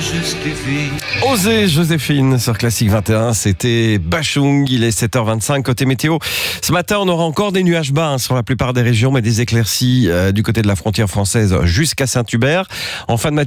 justifie. Osez Joséphine sur Classique 21, c'était Bachung, il est 7h25 côté météo. Ce matin, on aura encore des nuages bas sur la plupart des régions, mais des éclaircies du côté de la frontière française jusqu'à Saint-Hubert. En fin de matinée,